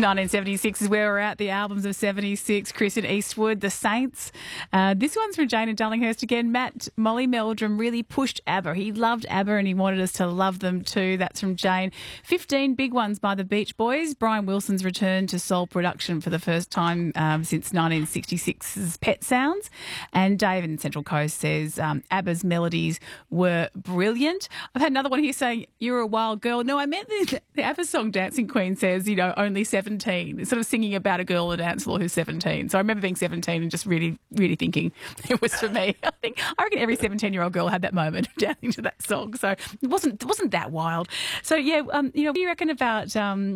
1976 is where we're at. The albums of 76, Chris and Eastwood, The Saints. This one's from Jane and Darlinghurst again. Matt, Molly Meldrum really pushed ABBA. He loved ABBA and he wanted us to love them too. That's from Jane. 15 big ones by the Beach Boys. Brian Wilson's return to soul production for the first time since 1966's Pet Sounds. And David in Central Coast says ABBA's melodies were brilliant. I've had another one here saying, "You're a wild girl." No, I meant the ABBA song Dancing Queen says, only 17. It's sort of singing about a girl on a dance floor who's 17. So I remember being 17 and just really, really thinking it was for me. I reckon every 17-year-old girl had that moment of dancing to that song. So it wasn't that wild. So yeah, what do you reckon about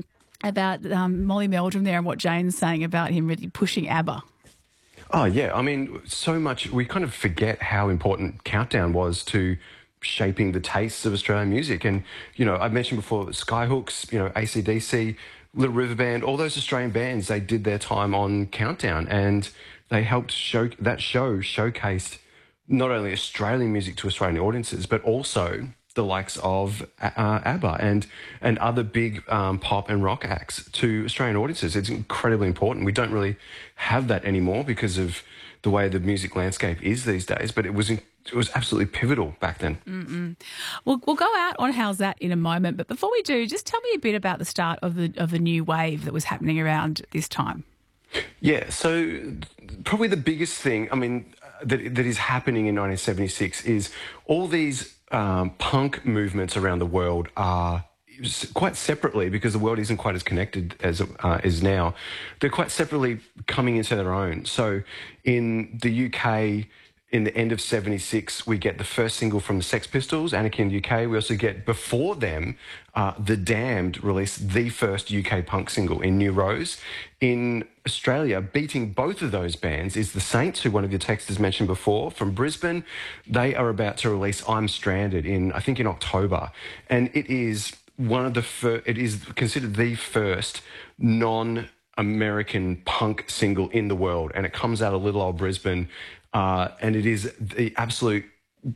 Molly Meldrum there and what Jane's saying about him really pushing ABBA? Oh yeah, I mean, so much we kind of forget how important Countdown was to shaping the tastes of Australian music. And I mentioned before Skyhooks, AC/DC, Little River Band, all those Australian bands, they did their time on Countdown and they helped showcased not only Australian music to Australian audiences, but also the likes of ABBA and other big pop and rock acts to Australian audiences. It's incredibly important. We don't really have that anymore because of the way the music landscape is these days, but it was absolutely pivotal back then. Mm-mm. We'll go out on How's That in a moment, but before we do, just tell me a bit about the start of the new wave that was happening around this time. Yeah, so probably the biggest thing, that is happening in 1976 is all these punk movements around the world are quite separately, because the world isn't quite as connected as it is now. They're quite separately coming into their own. So in the UK, in the end of 76, we get the first single from the Sex Pistols, Anarchy in the UK. We also get, before them, The Damned released the first UK punk single in New Rose. In Australia, beating both of those bands is The Saints, who one of your texters mentioned before, from Brisbane. They are about to release I'm Stranded in October. And it is it is considered the first non-American punk single in the world. And it comes out of little old Brisbane. And it is the absolute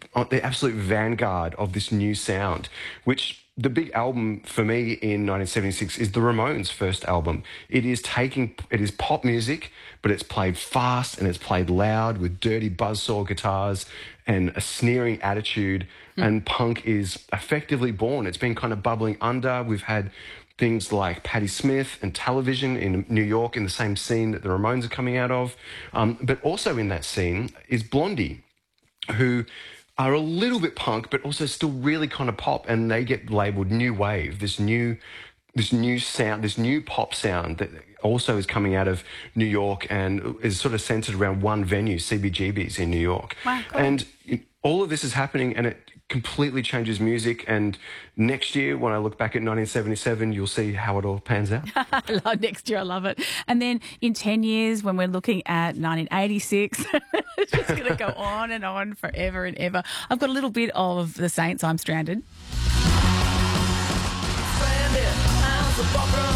vanguard of this new sound, which the big album for me in 1976 is the Ramones' first album. It is pop music, but it's played fast and it's played loud with dirty buzzsaw guitars and a sneering attitude. And punk is effectively born. It's been kind of bubbling under. We've had things like Patti Smith and Television in New York in the same scene that the Ramones are coming out of. But also in that scene is Blondie, who are a little bit punk, but also still really kind of pop, and they get labelled new wave, this new sound, this new pop sound that also is coming out of New York and is sort of centred around one venue, CBGB's in New York. Wow, cool. And all of this is happening, and it completely changes music. And next year, when I look back at 1977, you'll see how it all pans out. Next year, I love it. And then in 10 years, when we're looking at 1986, it's just going to go on and on forever and ever. I've got a little bit of The Saints, I'm Stranded. Stranded, I'm so